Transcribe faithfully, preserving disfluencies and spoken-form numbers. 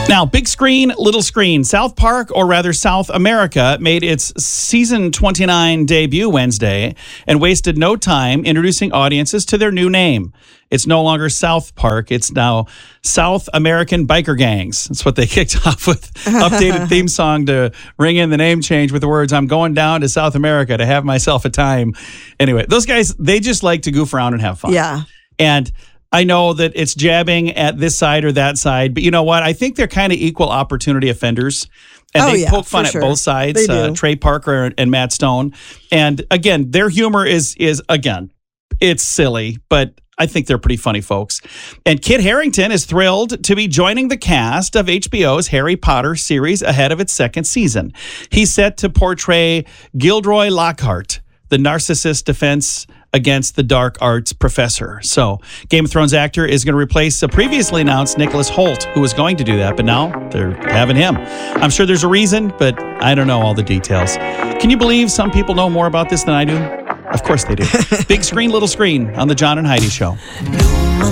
Now, big screen, little screen. South Park, or rather South America, made its season twenty-nine debut Wednesday and wasted no time introducing audiences to their new name. It's no longer South Park. It's now South American Biker Gangs. That's what they kicked off with. Updated theme song to ring in the name change with the words, "I'm going down to South America to have myself a time." Anyway, those guys, they just like to goof around and have fun. Yeah. And I know that it's jabbing at this side or that side, but you know what? I think they're kind of equal opportunity offenders. And oh, they yeah, poke fun sure. at both sides, uh, Trey Parker and Matt Stone. And again, their humor is, is again, it's silly, but I think they're pretty funny folks. And Kit Harington is thrilled to be joining the cast of H B O's Harry Potter series ahead of its second season. He's set to portray Gilderoy Lockhart, the narcissist defense against the dark arts professor. So, Game of Thrones actor is going to replace a previously announced Nicholas Hoult, who was going to do that, but now they're having him. I'm sure there's a reason, but I don't know all the details. Can you believe some people know more about this than I do? Of course they do. Big screen, little screen on the John and Heidi Show.